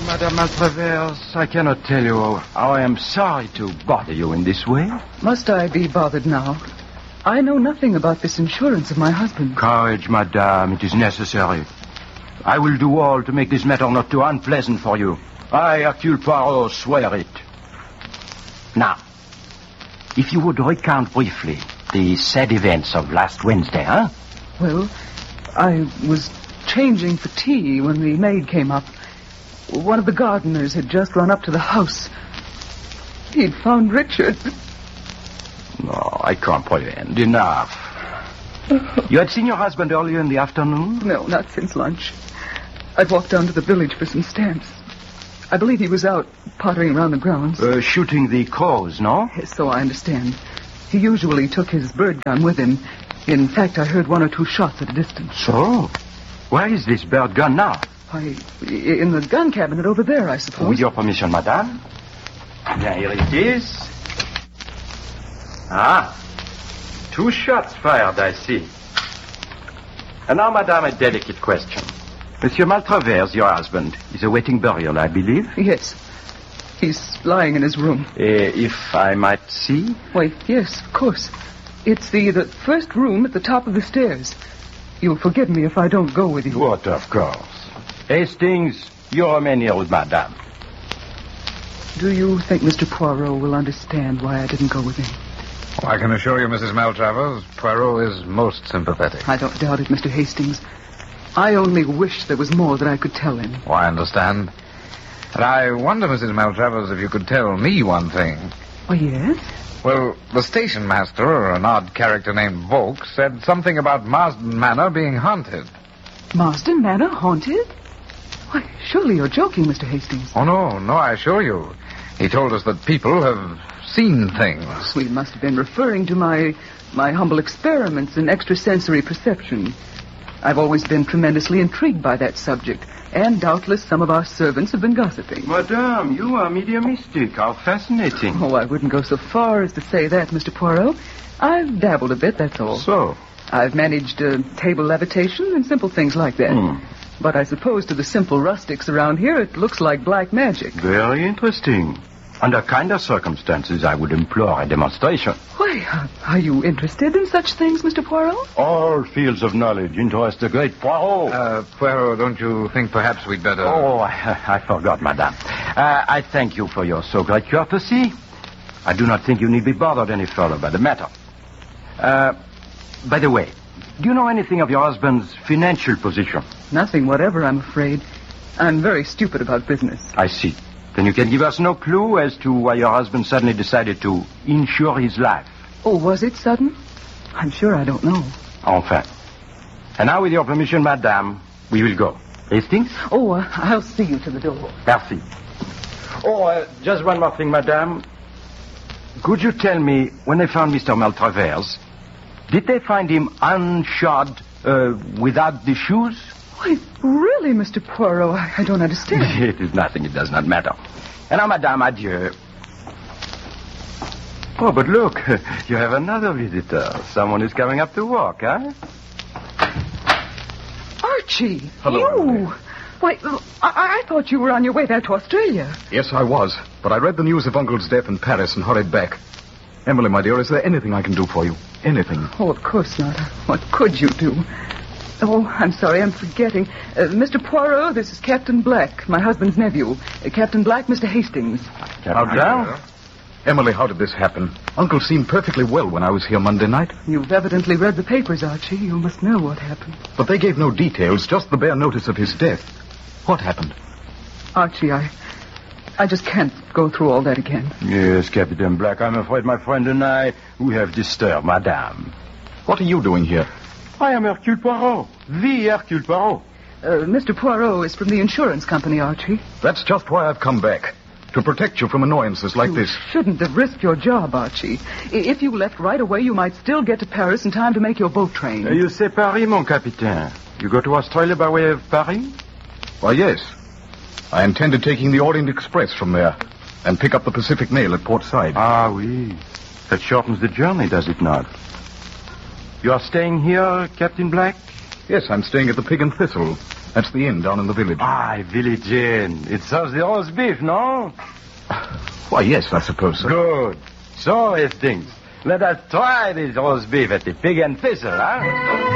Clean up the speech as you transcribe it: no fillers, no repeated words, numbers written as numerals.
Madame Maltravers, I cannot tell you how I am sorry to bother you in this way. Must I be bothered now? I know nothing about this insurance of my husband. Courage, madame. It is necessary. I will do all to make this matter not too unpleasant for you. I, Hercule Poirot, swear it. Now, if you would recount briefly the sad events of last Wednesday, huh? Well, I was changing for tea when the maid came up. One of the gardeners had just run up to the house. He'd found Richard. No, I comprehend. Enough. You had seen your husband earlier in the afternoon? No, not since lunch. I'd walked down to the village for some stamps. I believe he was out pottering around the grounds. Shooting the crows, no? Yes, so I understand. He usually took his bird gun with him. In fact, I heard 1 or 2 shots at a distance. So? Where is this bird gun now? In the gun cabinet over there, I suppose. With your permission, madame. Bien, here it is. Ah, 2 shots fired, I see. And now, madame, a delicate question. Monsieur Maltravers, your husband, is awaiting burial, I believe? Yes. He's lying in his room. If I might see? Why, yes, of course. It's the first room at the top of the stairs. You'll forgive me if I don't go with you. What, of course. Hastings, you remain here with madame. Do you think Mr. Poirot will understand why I didn't go with him? Oh, I can assure you, Mrs. Maltravers, Poirot is most sympathetic. I don't doubt it, Mr. Hastings. I only wish there was more that I could tell him. Oh, I understand. And I wonder, Mrs. Maltravers, if you could tell me one thing. Oh, yes? Well, the station master, an odd character named Volk, said something about Marsden Manor being haunted. Marsden Manor haunted? Why, surely you're joking, Mr. Hastings. Oh, no, I assure you. He told us that people have seen things. We must have been referring to my humble experiments in extrasensory perception. I've always been tremendously intrigued by that subject, and doubtless some of our servants have been gossiping. Madame, you are mediumistic. How fascinating. Oh, I wouldn't go so far as to say that, Mr. Poirot. I've dabbled a bit, that's all. So? I've managed table levitation and simple things like that. But I suppose to the simple rustics around here, it looks like black magic. Very interesting. Under kinder circumstances, I would implore a demonstration. Why, are you interested in such things, Mr. Poirot? All fields of knowledge interest the great Poirot. Poirot, don't you think perhaps we'd better... Oh, I forgot, madame. I thank you for your so great courtesy. I do not think you need be bothered any further by the matter. By the way, do you know anything of your husband's financial position? Nothing whatever, I'm afraid. I'm very stupid about business. I see. Then you can give us no clue as to why your husband suddenly decided to insure his life. Oh, was it sudden? I'm sure I don't know. Enfin. And now, with your permission, madame, we will go. Hastings? Oh, I'll see you to the door. Merci. Oh, just one more thing, madame. Could you tell me, when they found Mr. Maltravers, did they find him unshod, without the shoes? Why, really, Mr. Poirot, I don't understand. It is nothing. It does not matter. And now, madame, adieu. Oh, but look, you have another visitor. Someone is coming up to walk, huh? Archie! Hello, You! Emily. Why, I thought you were on your way back to Australia. Yes, I was. But I read the news of Uncle's death in Paris and hurried back. Emily, my dear, is there anything I can do for you? Anything? Oh, of course not. What could you do? Oh, I'm sorry, I'm forgetting. Mr. Poirot, this is Captain Black, my husband's nephew. Captain Black, Mr. Hastings. How down? Emily, how did this happen? Uncle seemed perfectly well when I was here Monday night. You've evidently read the papers, Archie. You must know what happened. But they gave no details, just the bare notice of his death. What happened? Archie, I just can't go through all that again. Yes, Captain Black, I'm afraid my friend and I, we have disturbed madame. What are you doing here? I am Hercule Poirot, the Hercule Poirot. Mr. Poirot is from the insurance company, Archie. That's just why I've come back. To protect you from annoyances like this. You shouldn't have risked your job, Archie. If you left right away, you might still get to Paris in time to make your boat train. You say Paris, mon capitaine. You go to Australia by way of Paris? Why, yes. I intended taking the Orient Express from there and pick up the Pacific Mail at Port Said. Ah, oui. That shortens the journey, does it not? You are staying here, Captain Black? Yes, I'm staying at the Pig and Thistle. That's the inn down in the village. Ah, Village Inn. It serves the roast beef, no? Why, yes, I suppose so. Good. So, Hastings, let us try this roast beef at the Pig and Thistle, huh?